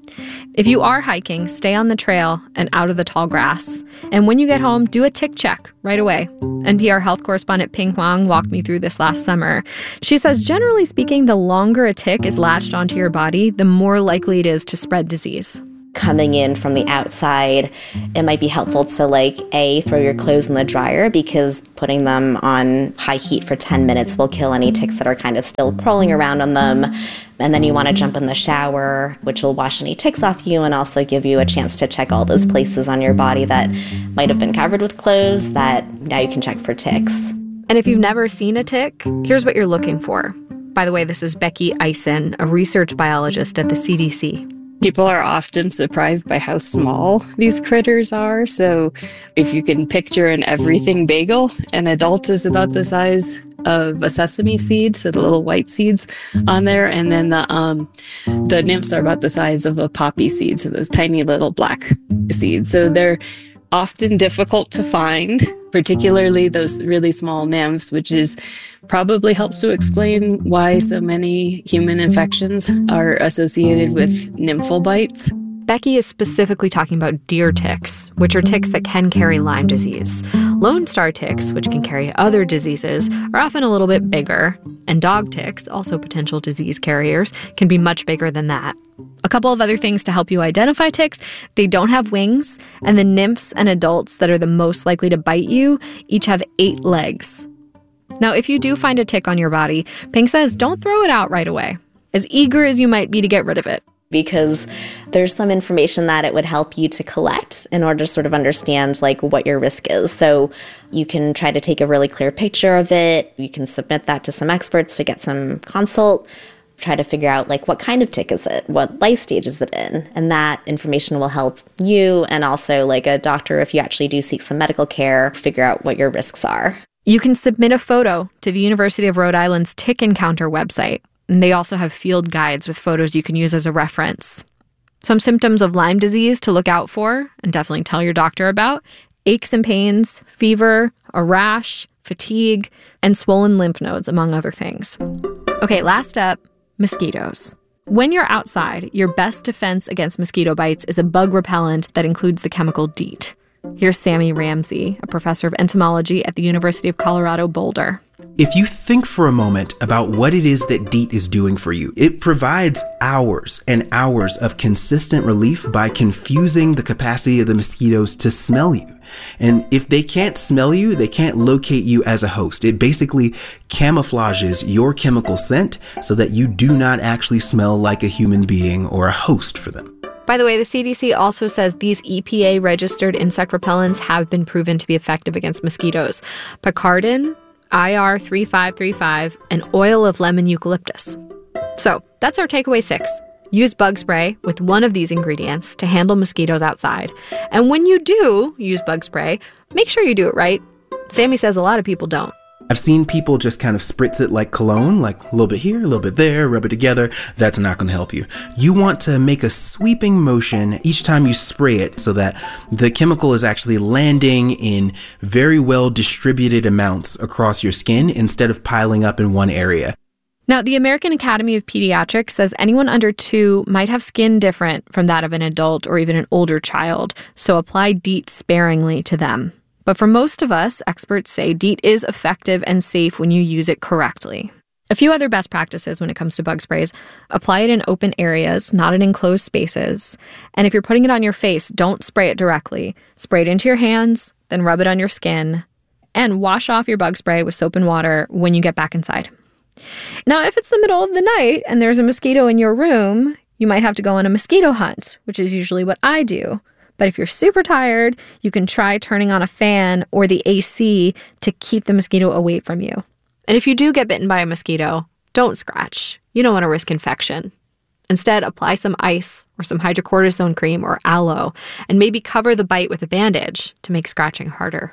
If you are hiking, stay on the trail and out of the tall grass. And when you get home, do a tick check right away. N P R health correspondent Ping Huang walked me through this last summer. She says, generally speaking, the longer a tick is latched onto your body, the more likely it is to spread disease. Coming in from the outside, it might be helpful to, like, A, throw your clothes in the dryer, because putting them on high heat for ten minutes will kill any ticks that are kind of still crawling around on them. And then you want to jump in the shower, which will wash any ticks off you and also give you a chance to check all those places on your body that might have been covered with clothes that now you can check for ticks. And if you've never seen a tick, here's what you're looking for. By the way, this is Becky Eisen, a research biologist at the C D C. People are often surprised by how small these critters are. So if you can picture an everything bagel, an adult is about the size of a sesame seed, so the little white seeds on there, and then the um, the nymphs are about the size of a poppy seed, so those tiny little black seeds. So they're often difficult to find, particularly those really small nymphs, which is probably helps to explain why so many human infections are associated with nymphal bites. Becky is specifically talking about deer ticks, which are ticks that can carry Lyme disease. Lone star ticks, which can carry other diseases, are often a little bit bigger. And dog ticks, also potential disease carriers, can be much bigger than that. A couple of other things to help you identify ticks: they don't have wings, and the nymphs and adults that are the most likely to bite you each have eight legs. Now, if you do find a tick on your body, Ping says don't throw it out right away, as eager as you might be to get rid of it. Because there's some information that it would help you to collect in order to sort of understand, like, what your risk is. So you can try to take a really clear picture of it. You can submit that to some experts to get some consult. Try to figure out, like, what kind of tick is it? What life stage is it in? And that information will help you and also, like, a doctor, if you actually do seek some medical care, figure out what your risks are. You can submit a photo to the University of Rhode Island's Tick Encounter website. And they also have field guides with photos you can use as a reference. Some symptoms of Lyme disease to look out for, and definitely tell your doctor about: aches and pains, fever, a rash, fatigue, and swollen lymph nodes, among other things. Okay, last up, mosquitoes. When you're outside, your best defense against mosquito bites is a bug repellent that includes the chemical DEET. Here's Sammy Ramsey, a professor of entomology at the University of Colorado Boulder. If you think for a moment about what it is that DEET is doing for you, it provides hours and hours of consistent relief by confusing the capacity of the mosquitoes to smell you. And if they can't smell you, they can't locate you as a host. It basically camouflages your chemical scent so that you do not actually smell like a human being or a host for them. By the way, the C D C also says these E P A-registered insect repellents have been proven to be effective against mosquitoes: Picaridin, I R three five three five, and oil of lemon eucalyptus. So that's our takeaway six. Use bug spray with one of these ingredients to handle mosquitoes outside. And when you do use bug spray, make sure you do it right. Sammy says a lot of people don't. I've seen people just kind of spritz it like cologne, like a little bit here, a little bit there, rub it together. That's not going to help you. You want to make a sweeping motion each time you spray it so that the chemical is actually landing in very well distributed amounts across your skin instead of piling up in one area. Now, the American Academy of Pediatrics says anyone under two might have skin different from that of an adult or even an older child, so apply DEET sparingly to them. But for most of us, experts say DEET is effective and safe when you use it correctly. A few other best practices when it comes to bug sprays: apply it in open areas, not in enclosed spaces. And if you're putting it on your face, don't spray it directly. Spray it into your hands, then rub it on your skin. And wash off your bug spray with soap and water when you get back inside. Now, if it's the middle of the night and there's a mosquito in your room, you might have to go on a mosquito hunt, which is usually what I do. But if you're super tired, you can try turning on a fan or the A C to keep the mosquito away from you. And if you do get bitten by a mosquito, don't scratch. You don't want to risk infection. Instead, apply some ice or some hydrocortisone cream or aloe, and maybe cover the bite with a bandage to make scratching harder.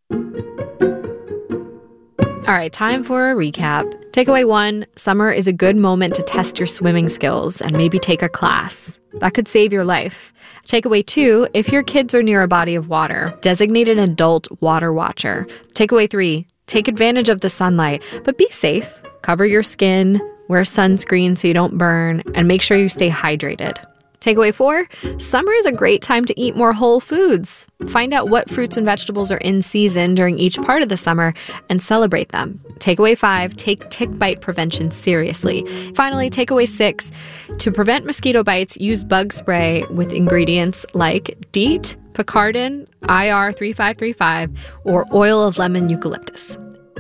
All right, time for a recap. Takeaway one: summer is a good moment to test your swimming skills and maybe take a class. That could save your life. Takeaway two: if your kids are near a body of water, designate an adult water watcher. Takeaway three: take advantage of the sunlight, but be safe. Cover your skin, wear sunscreen so you don't burn, and make sure you stay hydrated. Takeaway four, summer is a great time to eat more whole foods. Find out what fruits and vegetables are in season during each part of the summer and celebrate them. Takeaway five, take tick bite prevention seriously. Finally, takeaway six, to prevent mosquito bites, use bug spray with ingredients like DEET, Picardin, I R three five three five, or oil of lemon eucalyptus.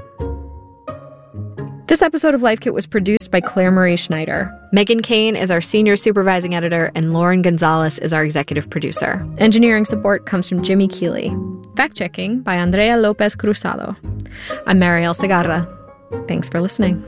This episode of Life Kit was produced by Claire Marie Schneider. Megan Kane is our senior supervising editor, and Lauren Gonzalez is our executive producer. Engineering support comes from Jimmy Keeley. Fact-checking by Andrea Lopez Cruzado. I'm Mariel Segarra. Thanks for listening.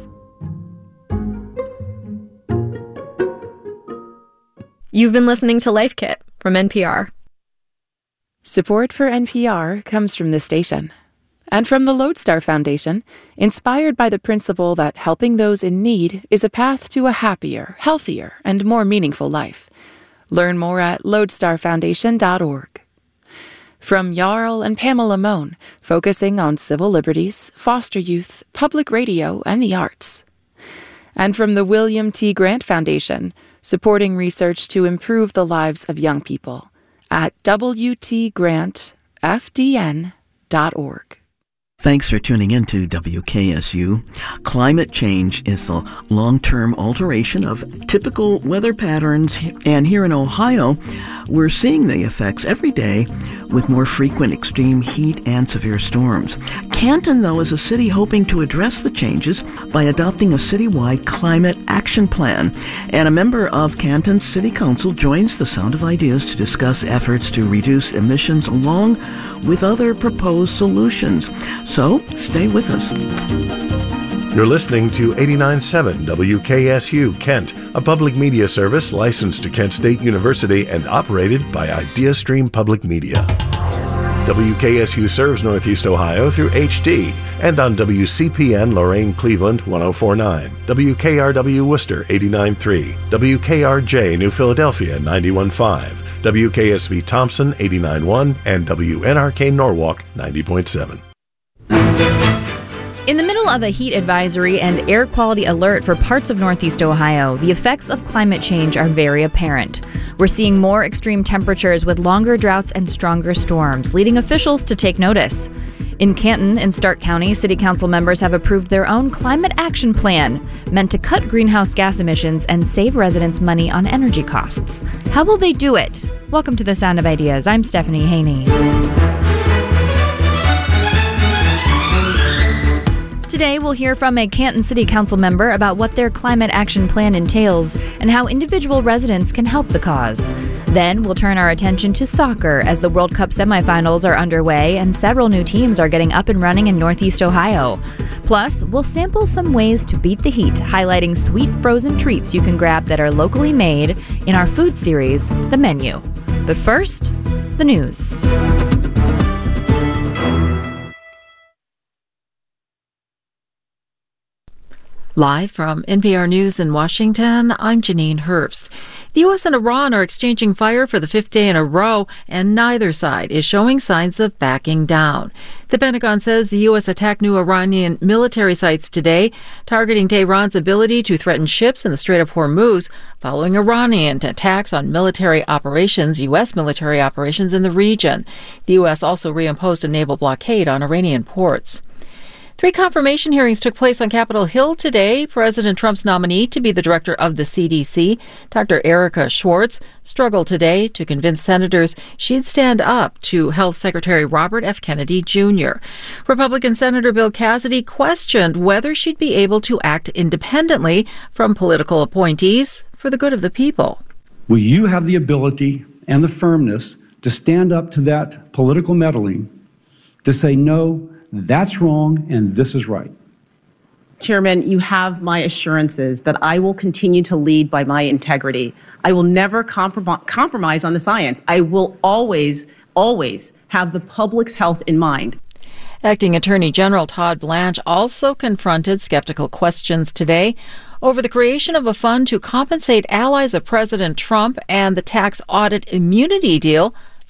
You've been listening to Life Kit from N P R. Support for N P R comes from this station and from the Lodestar Foundation, inspired by the principle that helping those in need is a path to a happier, healthier, and more meaningful life. Learn more at lodestar foundation dot org. From Jarl and Pamela Mohn, focusing on civil liberties, foster youth, public radio, and the arts. And from the William T. Grant Foundation, supporting research to improve the lives of young people at w t grant f d n dot org. Thanks for tuning in to W K S U. Climate change is the long-term alteration of typical weather patterns, and here in Ohio, we're seeing the effects every day with more frequent extreme heat and severe storms. Canton, though, is a city hoping to address the changes by adopting a citywide climate action plan. And a member of Canton's City Council joins the Sound of Ideas to discuss efforts to reduce emissions along with other proposed solutions. So, stay with us. You're listening to eighty-nine point seven W K S U Kent, a public media service licensed to Kent State University and operated by IdeaStream Public Media. W K S U serves Northeast Ohio through H D and on W C P N Lorain Cleveland one oh four point nine, W K R W Worcester eighty-nine point three, W K R J New Philadelphia ninety-one point five, W K S V Thompson eighty-nine point one, and W N R K Norwalk ninety point seven. In the middle of a heat advisory and air quality alert for parts of Northeast Ohio, the effects of climate change are very apparent. We're seeing more extreme temperatures with longer droughts and stronger storms, leading officials to take notice. In Canton and Stark County, City Council members have approved their own climate action plan, meant to cut greenhouse gas emissions and save residents money on energy costs. How will they do it? Welcome to the Sound of Ideas. I'm Stephanie Haney. Today, we'll hear from a Canton City Council member about what their climate action plan entails and how individual residents can help the cause. Then, we'll turn our attention to soccer as the World Cup semifinals are underway and several new teams are getting up and running in Northeast Ohio. Plus, we'll sample some ways to beat the heat, highlighting sweet frozen treats you can grab that are locally made in our food series, The Menu. But first, the news. Live from N P R News in Washington, I'm Janine Herbst. The U S and Iran are exchanging fire for the fifth day in a row, and neither side is showing signs of backing down. The Pentagon says the U S attacked new Iranian military sites today, targeting Tehran's ability to threaten ships in the Strait of Hormuz, following Iranian attacks on military operations, U S military operations in the region. The U S also reimposed a naval blockade on Iranian ports. Three confirmation hearings took place on Capitol Hill today. President Trump's nominee to be the director of the C D C, Doctor Erica Schwartz, struggled today to convince senators she'd stand up to Health Secretary Robert F. Kennedy Junior Republican Senator Bill Cassidy questioned whether she'd be able to act independently from political appointees for the good of the people. Will you have the ability and the firmness to stand up to that political meddling, to say no, that's wrong, and this is right? Chairman, you have my assurances that I will continue to lead by my integrity. I will never comprom- compromise on the science. I will always, always have the public's health in mind. Acting Attorney General Todd Blanche also confronted skeptical questions today over the creation of a fund to compensate allies of President Trump and the tax audit immunity deal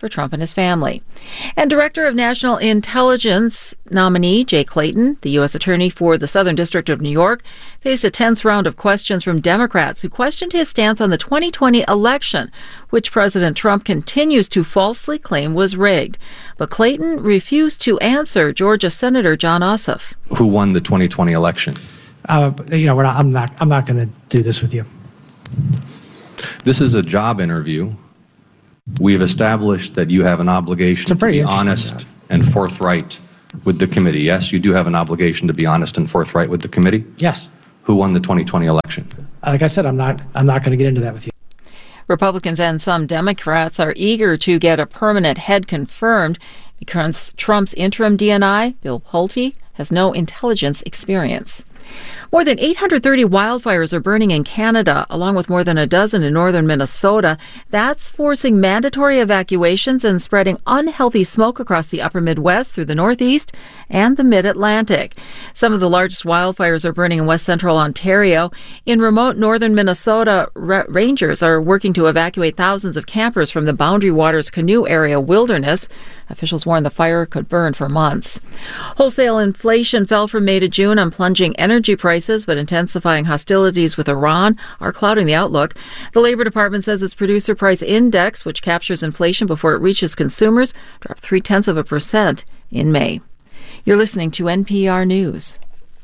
for Trump and his family. And Director of National Intelligence nominee Jay Clayton, the U S Attorney for the Southern District of New York, faced a tense round of questions from Democrats who questioned his stance on the twenty twenty election, which President Trump continues to falsely claim was rigged. But Clayton refused to answer Georgia Senator Jon Ossoff. Who won the twenty twenty election? Uh, you know, we're not, I'm not. I'm not going to do this with you. This is a job interview. We've established that you have an obligation to be honest job. and forthright with the committee. Yes, you do have an obligation to be honest and forthright with the committee? Yes. Who won the twenty twenty election? Like I said, I'm not. I'm not going to get into that with you. Republicans and some Democrats are eager to get a permanent head confirmed because Trump's interim D N I, Bill Pulte, has no intelligence experience. More than eight hundred thirty wildfires are burning in Canada, along with more than a dozen in northern Minnesota. That's forcing mandatory evacuations and spreading unhealthy smoke across the upper Midwest through the Northeast and the Mid-Atlantic. Some of the largest wildfires are burning in west central Ontario. In remote northern Minnesota, ra- rangers are working to evacuate thousands of campers from the Boundary Waters Canoe Area wilderness. Officials warn the fire could burn for months. Wholesale inflation fell from May to June on plunging energy prices, but intensifying hostilities with Iran are clouding the outlook. The Labor Department says its producer price index, which captures inflation before it reaches consumers, dropped three-tenths of a percent in May. You're listening to N P R News.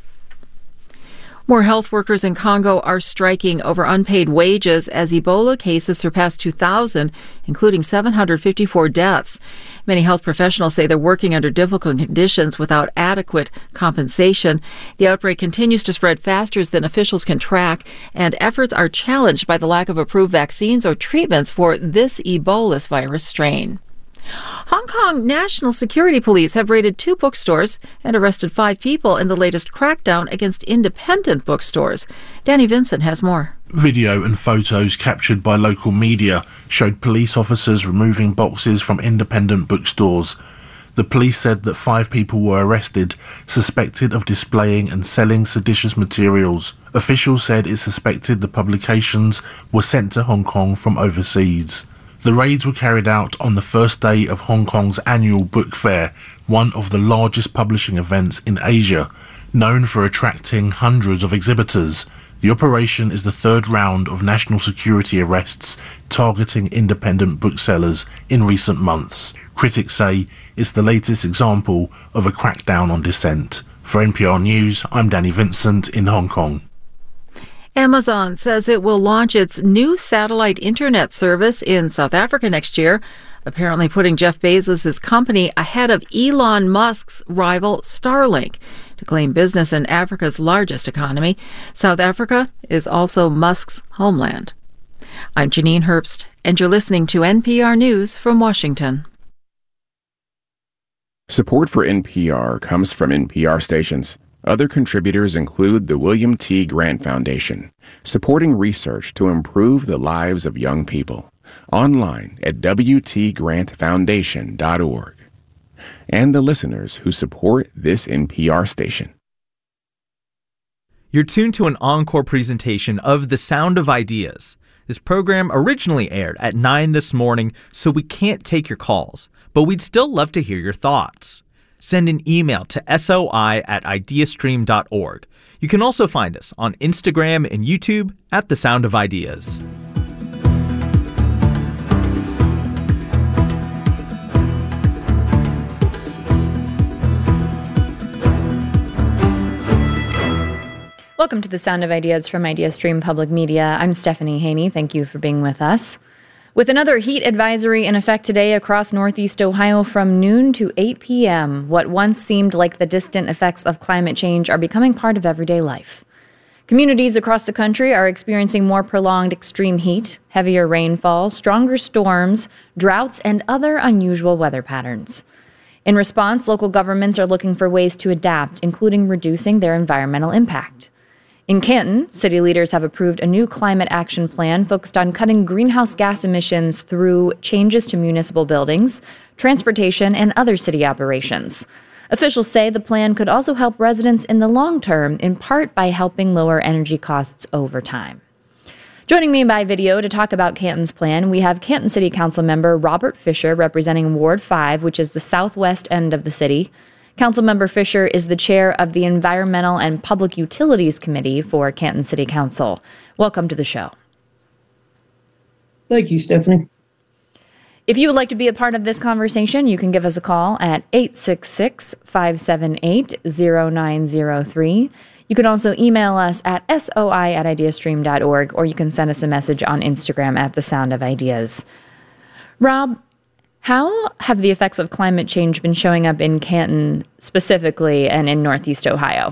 More health workers in Congo are striking over unpaid wages as Ebola cases surpass two thousand, including seven hundred fifty-four deaths. Many health professionals say they're working under difficult conditions without adequate compensation. The outbreak continues to spread faster than officials can track, and efforts are challenged by the lack of approved vaccines or treatments for this Ebola virus strain. Hong Kong National Security Police have raided two bookstores and arrested five people in the latest crackdown against independent bookstores. Danny Vincent has more. Video and photos captured by local media showed police officers removing boxes from independent bookstores. The police said that five people were arrested, suspected of displaying and selling seditious materials. Officials said it suspected the publications were sent to Hong Kong from overseas. The raids were carried out on the first day of Hong Kong's annual book fair, one of the largest publishing events in Asia, known for attracting hundreds of exhibitors. The operation is the third round of national security arrests targeting independent booksellers in recent months. Critics say it's the latest example of a crackdown on dissent. For N P R News, I'm Danny Vincent in Hong Kong. Amazon says it will launch its new satellite internet service in South Africa next year, apparently putting Jeff Bezos' company ahead of Elon Musk's rival Starlink to claim business in Africa's largest economy. South Africa is also Musk's homeland. I'm Janine Herbst, and you're listening to N P R News from Washington. Support for N P R comes from N P R stations. Other contributors include the William T. Grant Foundation, supporting research to improve the lives of young people. Online at w t grant foundation dot org. And the listeners who support this N P R station. You're tuned to an encore presentation of The Sound of Ideas. This program originally aired at nine this morning, so we can't take your calls, but we'd still love to hear your thoughts. Send an email to soi at ideastream dot org. You can also find us on Instagram and YouTube at The Sound of Ideas. Welcome to The Sound of Ideas from IdeaStream Public Media. I'm Stephanie Haney. Thank you for being with us. With another heat advisory in effect today across Northeast Ohio from noon to eight p.m., what once seemed like the distant effects of climate change are becoming part of everyday life. Communities across the country are experiencing more prolonged extreme heat, heavier rainfall, stronger storms, droughts, and other unusual weather patterns. In response, local governments are looking for ways to adapt, including reducing their environmental impact. In Canton, city leaders have approved a new climate action plan focused on cutting greenhouse gas emissions through changes to municipal buildings, transportation, and other city operations. Officials say the plan could also help residents in the long term, in part by helping lower energy costs over time. Joining me by video to talk about Canton's plan, we have Canton City Council member Robert Fisher representing Ward five, which is the southwest end of the city. Councilmember Fisher is the chair of the Environmental and Public Utilities Committee for Canton City Council. Welcome to the show. Thank you, Stephanie. If you would like to be a part of this conversation, you can give us a call at eight six six, five seven eight, zero nine zero three. You can also email us at soi at ideastream dot org, or you can send us a message on Instagram at The Sound of Ideas. Rob, how have the effects of climate change been showing up in Canton specifically and in Northeast Ohio?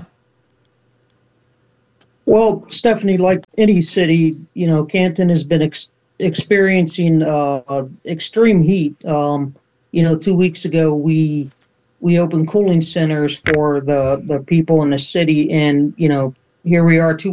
Well, Stephanie, like any city, you know, Canton has been ex- experiencing uh, extreme heat. Um, you know, two weeks ago, we we opened cooling centers for the, the people in the city. And, you know, here we are two